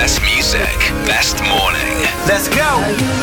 Best music, best morning. Let's go!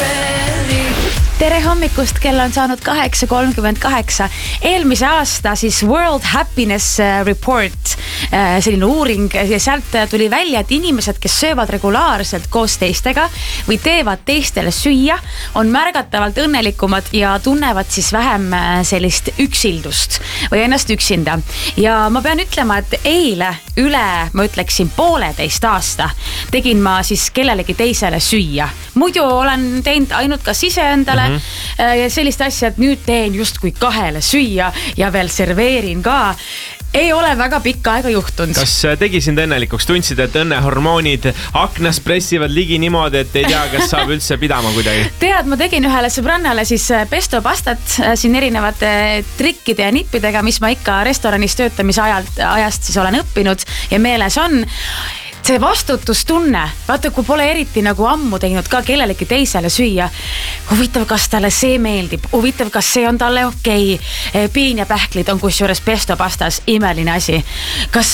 Tere hommikust, kell on saanud 8:38. Eelmise aasta siis World Happiness Report, selline uuring, ja sealt tuli välja, et inimesed, kes söövad regulaarselt koos teistega või teevad teistele süüa, on märgatavalt õnnelikumad ja tunnevad siis vähem sellist üksildust või ennast üksinda. Ja ma pean ütlema, et eile ma ütleksin 1,5 aasta tegin ma siis kellelegi teisele süüa. Muidu olen teinud ainult kas iseendale ja sellist asja, et nüüd teen justkui 2 süüa ja veel serveerin ka. Ei ole väga pikka aega juhtunud. Kas tegi sind õnnelikuks? Tundsid, et õnnehormoonid aknas pressivad ligi niimoodi, et ei tea, kas saab üldse pidama kuidagi? Tead, ma tegin ühele sõbrannale siis pesto pastat siin erinevate trikkide ja nippidega, mis ma ikka restoranis töötamise ajast siis olen õppinud ja meeles on. See vastutustunne, vaata kui pole eriti nagu ammu teinud ka kellelegi teisele süüa. Huvitav, kas talle see meeldib, huvitav, kas see on talle okei. Piin ja pähklid on kusjuures pesto pastas imeline asi. Kas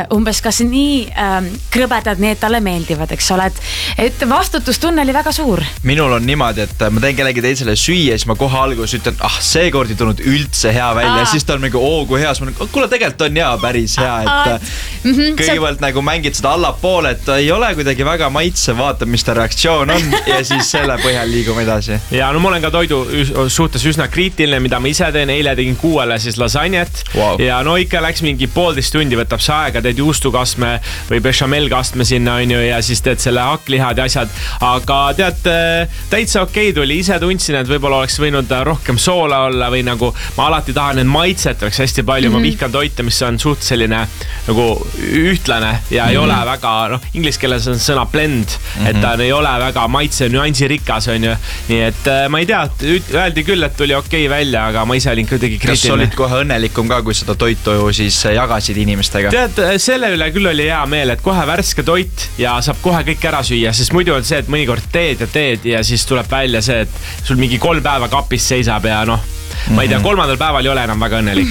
nii krõbedad need talle meeldivad, eks ole, et vastutustunne oli väga suur. Minul on niimoodi, et ma teen kellegi teisele süüa, siis ma kohe alguses ütlen, seekord ei tulnud üldse hea välja. Ja siis ta on nagu, kui hea, kuule tegelikult on hea, päris hea, et kõigepealt nagu mängid seda allapoole, et ei ole kuidagi väga maitse, vaata, mis ta reaktsioon on ja siis selle põhjal liigume edasi. Ja no ma olen ka toidu suhtes üsna kriitiline, mida ma ise teen. Eile tegin 6 siis lasagnet ja no ikka läks mingi 1,5 tundi, võtab see aega, teed juustukastme või bechamel-kastme sinna on ju, ja siis teed selle hakklihad ja asjad. Aga tead, täitsa okei tuli, ise tundsin, et võib-olla oleks võinud rohkem soola olla või nagu ma alati tahan, et maitset oleks hästi palju. Ma vihkan toite, mis on suht selline nagu ühtlane ja ei ole väga, inglise keeles on sõna blend, et ta ei ole väga maitse nüansirikas on ju. Nii et ma ei tea, öeldi küll, et tuli okei välja, aga ma ise olin kuidagi kriitiline. Kas olid kohe õnnelikum ka, kui seda toitu siis jagasid inimestega? Tead, selle üle küll oli hea meel, et kohe värske toit ja saab kohe kõik ära süüa, sest muidu on see, et mõnikord teed ja siis tuleb välja see, et sul mingi 3 päeva kapis seisab ja ma ei tea, 3. päeval ei ole enam väga õnnelik.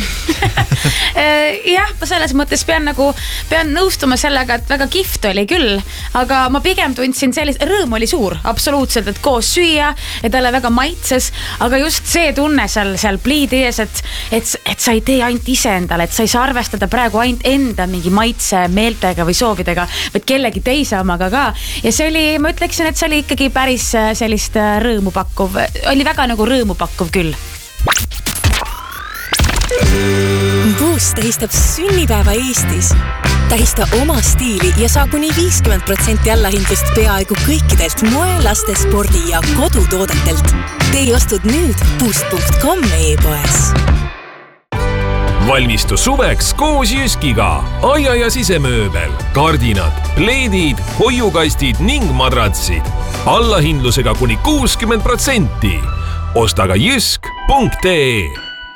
Jah, ma selles mõttes pean nõustuma sellega, et väga kihvt oli küll, aga ma pigem tundsin sellist, rõõm oli suur, absoluutselt, et koos süüa ja talle väga maitses, aga just see tunne seal pliidi ees, et sa ei tee ainult iseendale, et sa ei saa arvestada praegu ainult enda mingi maitse, meeltega või soovidega, vaid kellegi teise omaga ka. Ja see oli, ma ütleksin, et see oli ikkagi päris sellist rõõmupakkuv, oli väga nagu rõõmupakkuv küll. Boost tähistab sünnipäeva Eestis. Tähista oma stiili ja saa kuni 50% allahindlust peaaegu kõikidelt moe, laste, spordi ja kodutoodetelt. Tee ostud nüüd boost.com e-poes. Valmistu suveks koos Jyskiga. Aia ja sisemööbel, kardinad, pleedid, hoiukastid ning madratsid. Allahindlusega kuni 60%. Osta ka jysk.ee.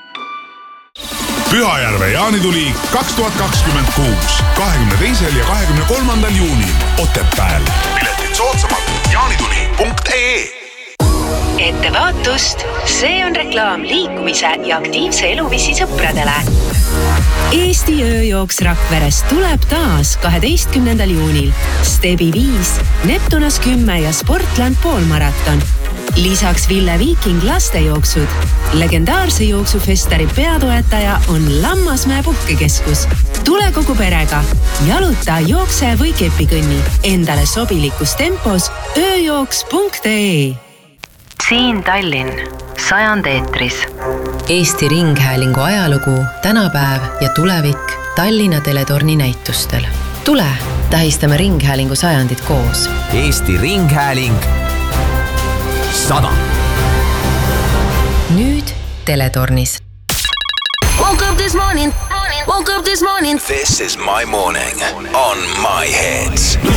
Pühajärve jaanituli 2026, 22. ja 23. juunil Otepääl. Piletid soodsamalt jaanituli.ee. Ettevaatust, see on reklaam liikumise ja aktiivse eluviisi sõpradele. Eesti ööjooks Rakveres tuleb taas 12. juunil. Stebi 5, Neptunas 10 ja Sportland poolmaraton. Lisaks Ville Viiking lastejooksud. Legendaarse jooksufestari peatoetaja on Lammasmäe puhkekeskus. Tule kogu perega. Jaluta, jookse või kepikõnni. Endale sobilikus tempos ööjooks.ee. Siin Tallinn, 100 eetris. Eesti Ringhäälingu ajalugu, tänapäev ja tulevik Tallinna Teletorni näitustel. Tule, tähistame Ringhäälingu 100 koos. Eesti Ringhääling 100. Nüüd Teletornis. Woke up this morning. This is my morning on my hits.